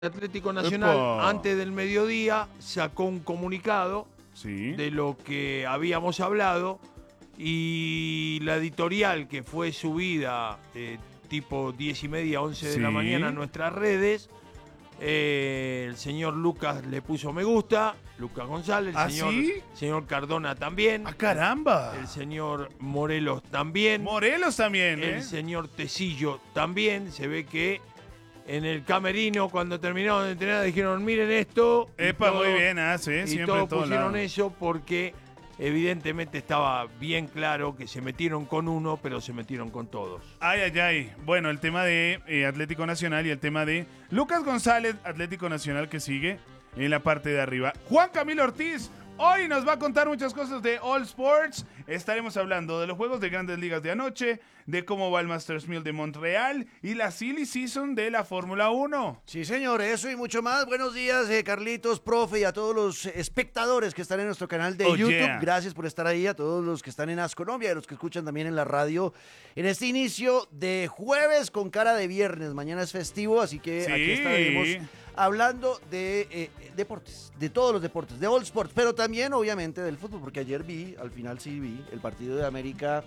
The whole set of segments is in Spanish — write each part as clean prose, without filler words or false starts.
Atlético Nacional, ¡Epa! antes del mediodía, sacó un comunicado Sí. de lo que habíamos hablado y la editorial que fue subida tipo 10:30, 11 de la Sí. mañana a nuestras redes, el señor Lucas le puso me gusta, Lucas González, ¿Ah, el señor, sí? señor Cardona también, ¡Ah, caramba! el señor Morelos también, Morelos también, el señor Tecillo también. Se ve que en el camerino, cuando terminaron de entrenar, dijeron, miren esto. Y Epa, todos- muy bien, sí, Y siempre todos en todos pusieron lados. eso porque evidentemente estaba bien claro que se metieron con uno, pero se metieron con todos. Ay, ay, ay. Bueno, el tema de Atlético Nacional y el tema de Lucas González, Atlético Nacional, que sigue en la parte de arriba. Juan Camilo Ortiz hoy nos va a contar muchas cosas de All Sports. Estaremos hablando de los juegos de Grandes Ligas de anoche, de cómo va el Masters 1000 de Montreal y la Silly Season de la Fórmula 1. Sí, señor, eso y mucho más. Buenos días, Carlitos, profe, y a todos los espectadores que están en nuestro canal de Oh, YouTube. yeah. Gracias por estar ahí, a todos los que están en As Colombia y a los que escuchan también en la radio. En este inicio de jueves con cara de viernes. Mañana es festivo, así que Sí. aquí estaremos hablando de deportes, de todos los deportes, de All Sports, pero también, obviamente, del fútbol, porque ayer al final sí vi el partido de América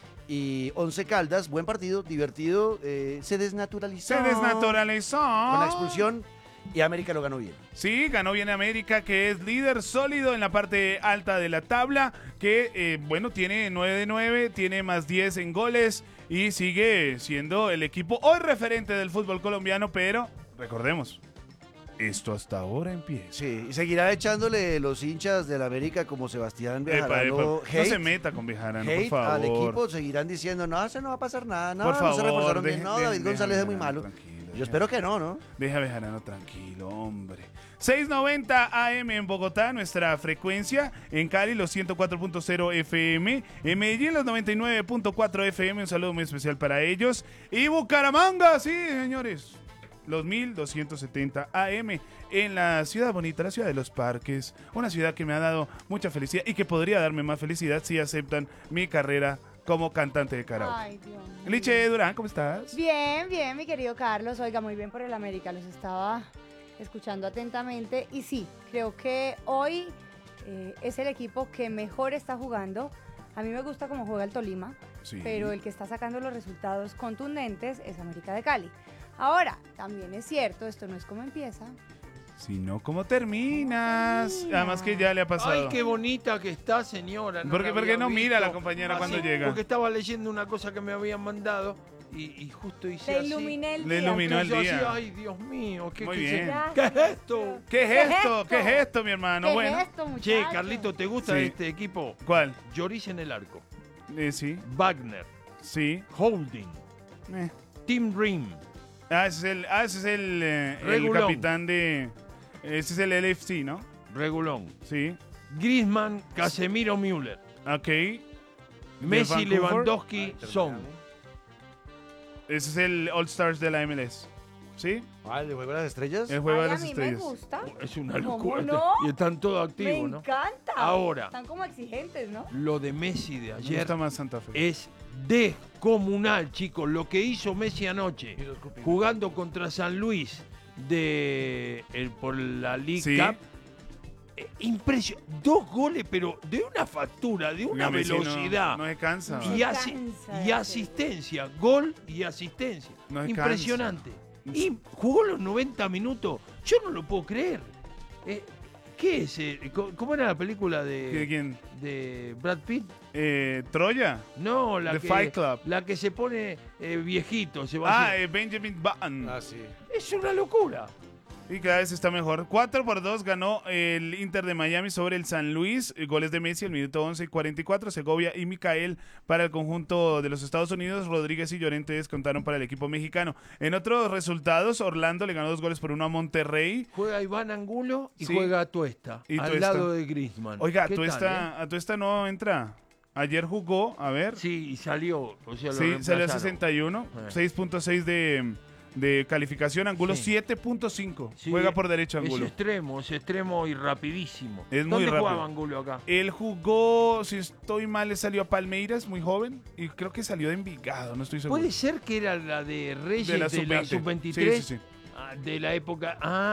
y Once Caldas. Buen partido, divertido, se desnaturalizó. Se desnaturalizó. Con la expulsión y América lo ganó bien. Sí, ganó bien América, que es líder sólido en la parte alta de la tabla, que, bueno, tiene 9 de 9, tiene más 10 en goles y sigue siendo el equipo hoy referente del fútbol colombiano, pero recordemos, esto hasta ahora empieza. Sí, y seguirá echándole los hinchas del América como Sebastián Epa, Bejarano no hate, se meta con Bejarano, por hate favor. al equipo, seguirán diciendo, no, eso no va a pasar nada, no, Por no favor, se reforzaron bien, deje- no, deje- David González deja es muy Bejarano malo. tranquilo, Yo deja- espero que no, ¿no? Deja a Bejarano tranquilo, hombre. 690 AM en Bogotá, nuestra frecuencia. En Cali, los 104.0 FM. En Medellín, los 99.4 FM. Un saludo muy especial para ellos. Y Bucaramanga, sí, señores. Los 1270 AM en la ciudad bonita, la ciudad de los parques. Una ciudad que me ha dado mucha felicidad y que podría darme más felicidad si aceptan mi carrera como cantante de karaoke. Ay, Dios mío. Liche Durán, ¿cómo estás? Bien, bien, mi querido Carlos. Oiga, muy bien por el América. Los estaba escuchando atentamente. Y sí, creo que hoy es el equipo que mejor está jugando. A mí me gusta cómo juega el Tolima, Sí. pero el que está sacando los resultados contundentes es América de Cali. Ahora, también es cierto, esto no es como empieza. Sino cómo terminas. ¿Cómo termina? Además que ya le ha pasado. Ay, qué bonita que está, señora. ¿Por qué- la por qué había no mira a la visto. compañera Ah, cuando sí, llega? Porque estaba leyendo una cosa que me habían mandado y justo hice Te así. iluminé el Le día. iluminó el Yo día. así, ay, Dios mío, Muy bien. ¿qué es esto? ¿Qué es esto? ¿Qué es esto, mi hermano? ¿Qué Bueno. es esto, muchacho? Che, Carlito, ¿te gusta Sí. este equipo? ¿Cuál? Lloris en el arco, Sí, Wagner, sí. Holding, Eh. Tim Rim, Ese es el Regulón. capitán de... Ese es el LFC, ¿no? Regulón, Sí. Griezmann, Casemiro, Müller, Ok. Messi, Vancouver. Lewandowski, Son. Ese es el All Stars de la MLS. ¿Sí? Ah, ¿el juego de las estrellas? El juego Ay, de las a mí estrellas. me gusta. Es una ¿Cómo locura. no? Y están todos Me activos, ¿no? encanta. Ahora. Están como exigentes, ¿no? Lo de Messi de Me ayer gusta más Santa Fe. es descomunal, chicos. Lo que hizo Messi anoche, jugando contra San Luis por la League Sí. Cup. Impresionante. 2 goles, pero de una factura, de una No, Messi velocidad. No se cansa. No y, se asi- cansa de y hacer asistencia, gol y asistencia. No se Impresionante. Y jugó los 90 minutos. Yo no lo puedo creer. ¿Qué es? ¿Cómo era la película ¿De quién? de Brad Pitt? ¿Troya? No, la The que, Fight Club. la que se pone viejito. Se va a hacer- Benjamin Button. sí. Es una locura. Y cada vez está mejor. 4-2 ganó el Inter de Miami sobre el San Luis. Goles de Messi al minuto 11 y 44. Segovia y Micael para el conjunto de los Estados Unidos. Rodríguez y Llorente descontaron para el equipo mexicano. En otros resultados, Orlando le ganó 2 goles por 1 a Monterrey. Juega Iván Angulo y Sí. juega Tuesta. Y al Tuesta. lado de Griezmann. Oiga, ¿Qué tal, a Tuesta no entra. Ayer jugó, a ver. Sí, y salió. O sea, lo Sí, salió a reemplazaron. 61. 6.6 de calificación. Angulo Sí. 7.5. Sí, Juega por derecho es Angulo. extremo y rapidísimo. Es muy ¿Dónde rápido. jugaba Angulo acá? Él jugó, si estoy mal, le salió a Palmeiras, muy joven. Y creo que salió de Envigado, no estoy seguro. ¿Puede ser que era la de Reyes De la de la sub-20. sub-23? Sí, sí, sí. de la época. Ah,